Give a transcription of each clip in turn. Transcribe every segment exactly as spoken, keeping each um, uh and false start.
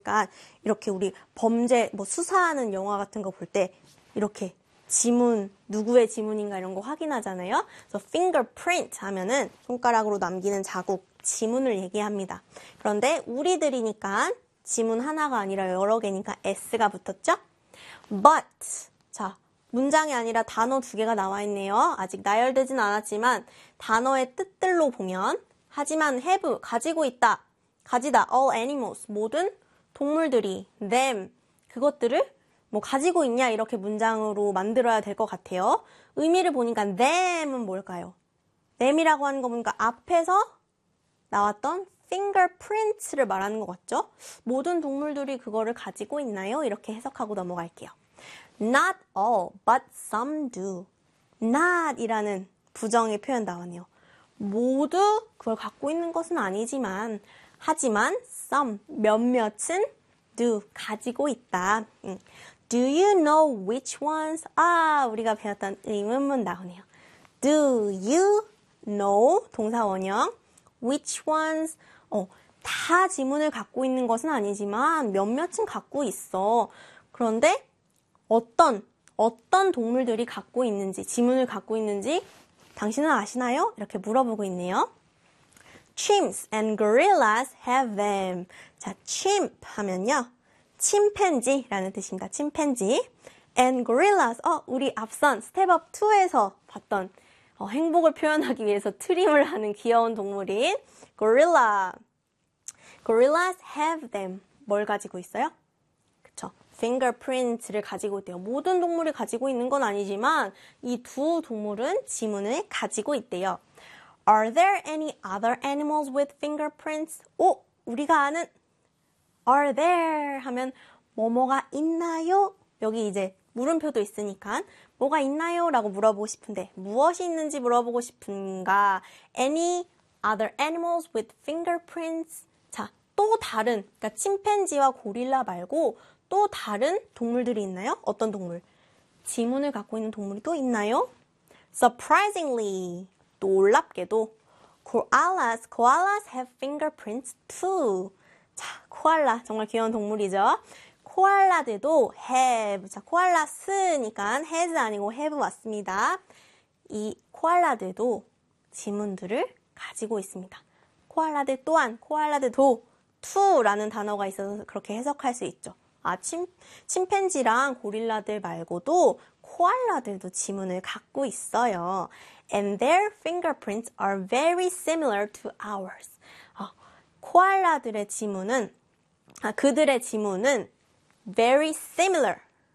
그러니까 이렇게 우리 범죄 뭐 수사하는 영화 같은 거 볼 때 이렇게 지문, 누구의 지문인가 이런 거 확인하잖아요. 그래서 fingerprint 하면은 손가락으로 남기는 자국, 지문을 얘기합니다. 그런데 우리들이니까 지문 하나가 아니라 여러 개니까 s가 붙었죠? but, 자, 문장이 아니라 단어 두 개가 나와 있네요. 아직 나열되진 않았지만 단어의 뜻들로 보면 하지만 have, 가지고 있다, 가지다, all animals, 모든 동물들이, them, 그것들을 뭐 가지고 있냐 이렇게 문장으로 만들어야 될 것 같아요. 의미를 보니까 them은 뭘까요? them이라고 하는 거 보니까 앞에서 나왔던 fingerprints를 말하는 것 같죠? 모든 동물들이 그거를 가지고 있나요? 이렇게 해석하고 넘어갈게요. Not all, but some do. not 이라는 부정의 표현 나왔네요. 모두 그걸 갖고 있는 것은 아니지만 하지만 some, 몇몇은 do, 가지고 있다. 음. Do you know which ones? 아, 우리가 배웠던 의문문 나오네요. Do you know? 동사 원형. Which ones? 어, 다 지문을 갖고 있는 것은 아니지만 몇몇은 갖고 있어. 그런데 어떤, 어떤 동물들이 갖고 있는지, 지문을 갖고 있는지 당신은 아시나요? 이렇게 물어보고 있네요. Chimps and gorillas have them. 자, chimp 하면요. 침팬지라는 뜻입니다. 침팬지. And gorillas. 어, 우리 앞선 스텝업 이에서 봤던 어, 행복을 표현하기 위해서 트림을 하는 귀여운 동물인 gorilla. Gorillas have them. 뭘 가지고 있어요? 그쵸. fingerprints를 가지고 있대요. 모든 동물이 가지고 있는 건 아니지만 이 두 동물은 지문을 가지고 있대요. Are there any other animals with fingerprints? 오, 우리가 아는 Are there 하면 뭐뭐가 있나요? 여기 이제 물음표도 있으니까 뭐가 있나요? 라고 물어보고 싶은데 무엇이 있는지 물어보고 싶은가? Any other animals with fingerprints? 자, 또 다른, 그러니까 침팬지와 고릴라 말고 또 다른 동물들이 있나요? 어떤 동물? 지문을 갖고 있는 동물이 또 있나요? Surprisingly, 놀랍게도 koalas, koalas have fingerprints too. 자, 코알라 정말 귀여운 동물이죠. 코알라들도 have, 자, 코알라스니까 has 아니고 have 왔습니다. 이 코알라들도 지문들을 가지고 있습니다. 코알라들 또한, 코알라들도 to라는 단어가 있어서 그렇게 해석할 수 있죠. 아, 침, 침팬지랑 고릴라들 말고도 코알라들도 지문을 갖고 있어요. And their fingerprints are very similar to ours. 아, 코알라들의 지문은, 아, 그들의 지문은 very similar,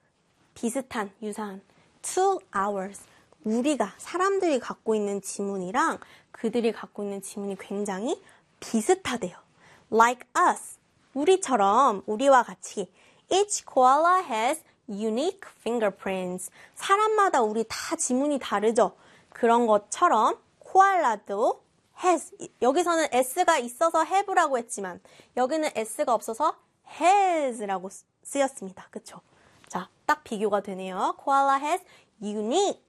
비슷한, 유사한, to ours. 우리가, 사람들이 갖고 있는 지문이랑 그들이 갖고 있는 지문이 굉장히 비슷하대요. Like us, 우리처럼, 우리와 같이 Each koala has unique fingerprints. 사람마다 우리 다 지문이 다르죠. 그런 것처럼 코알라도 has. 여기서는 s가 있어서 have라고 했지만 여기는 s가 없어서 has라고 쓰였습니다. 그쵸? 자, 딱 비교가 되네요. Koala has unique.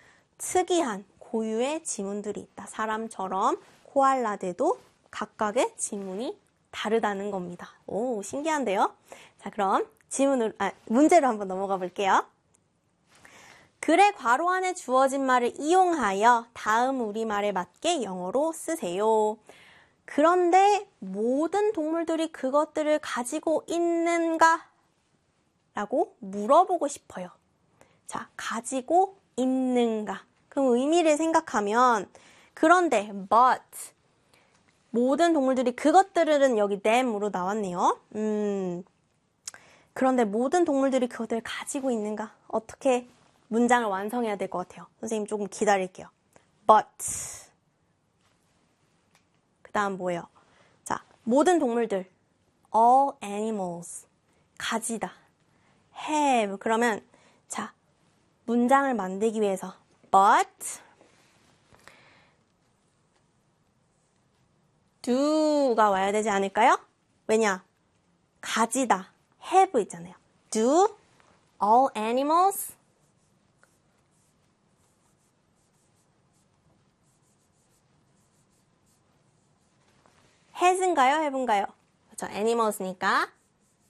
특이한 고유의 지문들이 있다. 사람처럼 코알라들도 각각의 지문이 다르다는 겁니다. 오, 신기한데요? 자, 그럼 지문으로, 아, 문제로 한번 넘어가 볼게요. 글의 괄호 안에 주어진 말을 이용하여 다음 우리말에 맞게 영어로 쓰세요. 그런데 모든 동물들이 그것들을 가지고 있는가? 라고 물어보고 싶어요. 자, 가지고 있는가? 그럼 의미를 생각하면 그런데 but 모든 동물들이 그것들은 여기 them으로 나왔네요. 음, 그런데 모든 동물들이 그것들을 가지고 있는가? 어떻게 문장을 완성해야 될 것 같아요. 선생님 조금 기다릴게요. But 그 다음 뭐예요? 자, 모든 동물들 all animals 가지다 have 그러면 자, 문장을 만들기 위해서 but do가 와야 되지 않을까요? 왜냐? 가지다 have 있잖아요. Do all animals has인가요? have인가요? 그렇죠. animals니까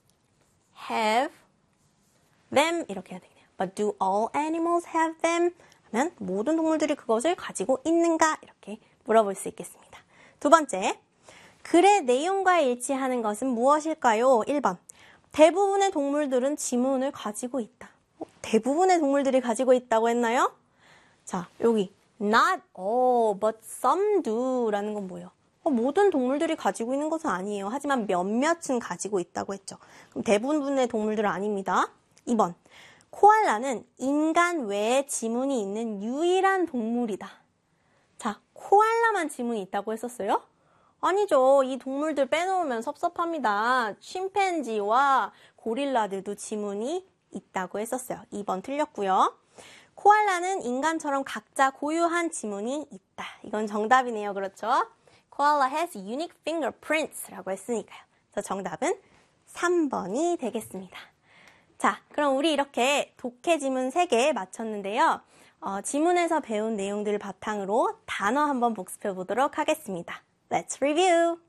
have them 이렇게 해야 되겠네요. But do all animals have them? 하면 모든 동물들이 그것을 가지고 있는가? 이렇게 물어볼 수 있겠습니다. 두 번째, 글의 내용과 일치하는 것은 무엇일까요? 일 번, 대부분의 동물들은 지문을 가지고 있다. 어, 대부분의 동물들이 가지고 있다고 했나요? 자, 여기 not all but some do 라는 건 뭐예요? 어, 모든 동물들이 가지고 있는 것은 아니에요. 하지만 몇몇은 가지고 있다고 했죠. 그럼 대부분의 동물들은 아닙니다. 이 번, 코알라는 인간 외에 지문이 있는 유일한 동물이다. 자, 코알라만 지문이 있다고 했었어요? 아니죠. 이 동물들 빼놓으면 섭섭합니다. 침팬지와 고릴라들도 지문이 있다고 했었어요. 이 번 틀렸고요. 코알라는 인간처럼 각자 고유한 지문이 있다. 이건 정답이네요. 그렇죠? Koala has unique fingerprints 라고 했으니까요. 그래서 정답은 삼 번이 되겠습니다. 자, 그럼 우리 이렇게 독해 지문 세 개 맞췄는데요. 어, 지문에서 배운 내용들을 바탕으로 단어 한번 복습해 보도록 하겠습니다. Let's review!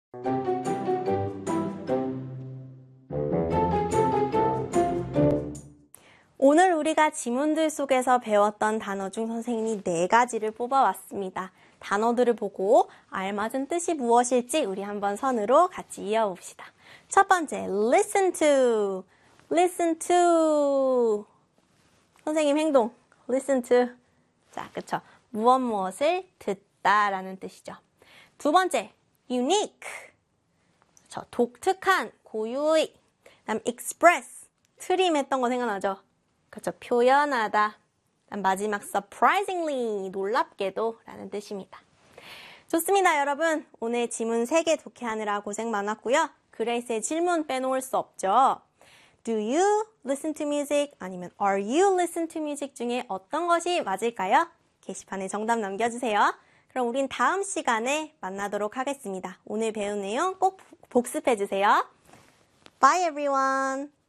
오늘 우리가 지문들 속에서 배웠던 단어 중 선생님이 네 가지를 뽑아왔습니다. 단어들을 보고 알맞은 뜻이 무엇일지 우리 한번 선으로 같이 이어봅시다. 첫 번째, listen to. listen to. 선생님 행동. listen to. 자, 그쵸. 무엇 무엇을 듣다라는 뜻이죠. 두 번째, unique. 저 독특한, 고유의. 다음 express. 트림했던 거 생각나죠? 그쵸. 표현하다. 마지막 surprisingly, 놀랍게도 라는 뜻입니다. 좋습니다, 여러분. 오늘 지문 세 개 독해하느라 고생 많았고요. 그레이스의 질문 빼놓을 수 없죠. Do you listen to music? 아니면 are you listen to music 중에 어떤 것이 맞을까요? 게시판에 정답 남겨주세요. 그럼 우린 다음 시간에 만나도록 하겠습니다. 오늘 배운 내용 꼭 복습해주세요. Bye, everyone.